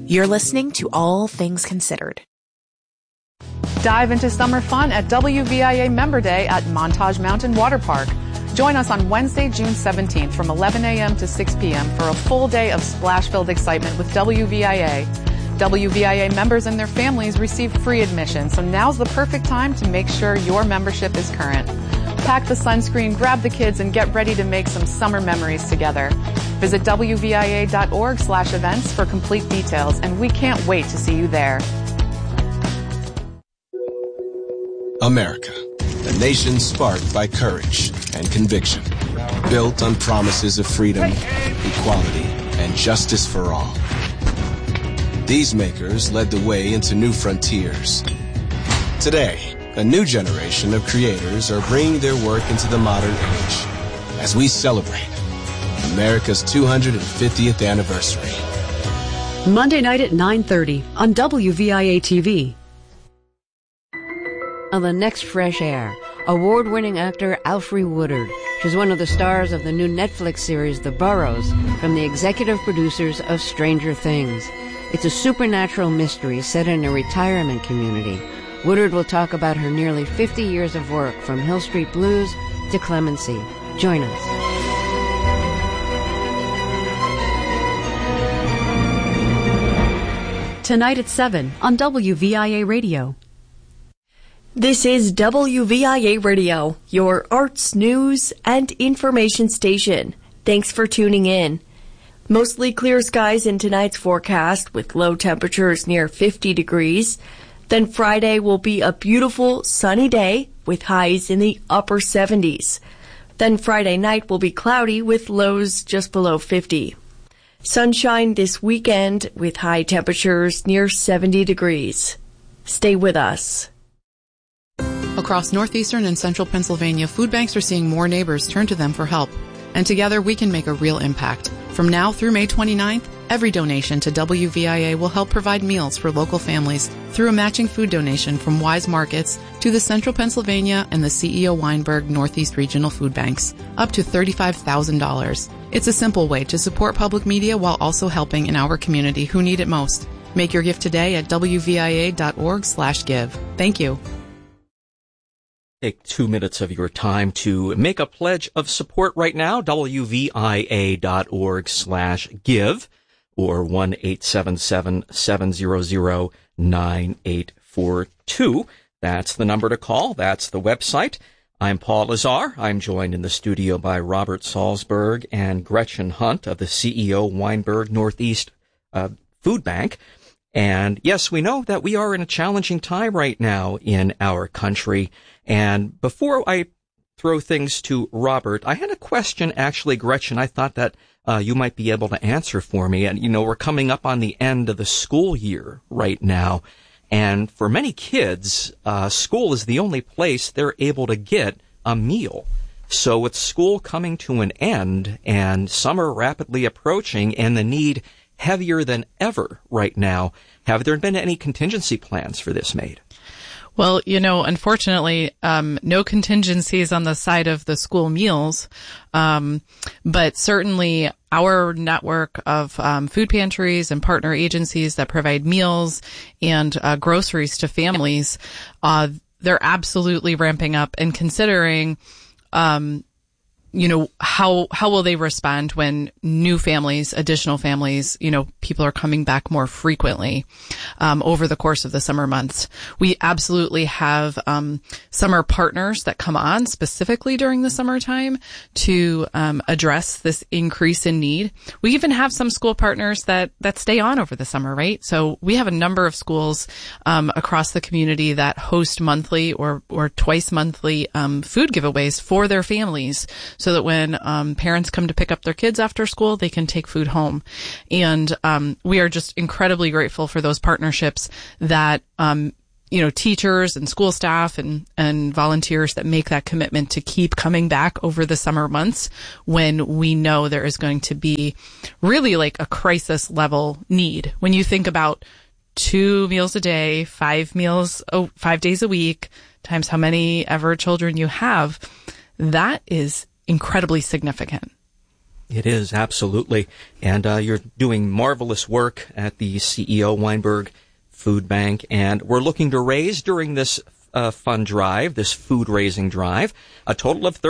You're listening to All Things Considered. Dive into summer fun at WVIA Member Day at Montage Mountain Water Park. Join us on Wednesday, June 17th from 11 a.m. to 6 p.m. for a full day of splash-filled excitement with WVIA. WVIA members and their families receive free admission, so now's the perfect time to make sure your membership is current. Pack the sunscreen, grab the kids, and get ready to make some summer memories together. Visit WVIA.org/events for complete details, and we can't wait to see you there. America, a nation sparked by courage and conviction, built on promises of freedom, equality, and justice for all. These makers led the way into new frontiers. Today, a new generation of creators are bringing their work into the modern age as we celebrate America's 250th anniversary. Monday night at 9:30 on WVIA TV. On the next Fresh Air, award-winning actor Alfre Woodard. She's one of the stars of the new Netflix series The Burrows, from the executive producers of Stranger Things. It's a supernatural mystery set in a retirement community. Woodard will talk about her nearly 50 years of work, from Hill Street Blues to Clemency. Join us. Tonight at 7 on WVIA Radio. This is WVIA Radio, your arts, news, and information station. Thanks for tuning in. Mostly clear skies in tonight's forecast with low temperatures near 50 degrees. Then Friday will be a beautiful sunny day with highs in the upper 70s. Then Friday night will be cloudy with lows just below 50. Sunshine this weekend with high temperatures near 70 degrees. Stay with us. Across northeastern and central Pennsylvania, food banks are seeing more neighbors turn to them for help. And together we can make a real impact. From now through May 29th, every donation to WVIA will help provide meals for local families through a matching food donation from Wise Markets to the Central Pennsylvania and the CEO Weinberg Northeast Regional Food Banks, up to $35,000. It's a simple way to support public media while also helping in our community who need it most. Make your gift today at WVIA.org/give. Thank you. Take 2 minutes of your time to make a pledge of support right now. WVIA.org/give or 1-877-700-9842. That's the number to call. That's the website. I'm Paul Lazar. I'm joined in the studio by Robert Salzberg and Gretchen Hunt of the CEO Weinberg Northeast Food Bank. And yes, we know that we are in a challenging time right now in our country. And before I throw things to Robert, I had a question, actually, Gretchen, I thought that you might be able to answer for me. And, you know, we're coming up on the end of the school year right now. And for many kids, school is the only place they're able to get a meal. So with school coming to an end and summer rapidly approaching and the need heavier than ever right now, have there been any contingency plans for this made? Well, you know, unfortunately, no contingencies on the side of the school meals. But certainly our network of food pantries and partner agencies that provide meals and groceries to families, they're absolutely ramping up and considering, you know, how will they respond when new families, additional families, you know, people are coming back more frequently, over the course of the summer months. We absolutely have, summer partners that come on specifically during the summertime to, address this increase in need. We even have some school partners that stay on over the summer, right? So we have a number of schools, across the community that host monthly or twice monthly, food giveaways for their families, so that when parents come to pick up their kids after school, they can take food home. And we are just incredibly grateful for those partnerships that you know, teachers and school staff and volunteers that make that commitment to keep coming back over the summer months when we know there is going to be really like a crisis level need. When you think about 2 meals a day, 5 days a week, times how many ever children you have, that is incredibly significant. It is, absolutely. And you're doing marvelous work at the CEO Weinberg Food Bank, and we're looking to raise during this fund drive, this food raising drive, a total of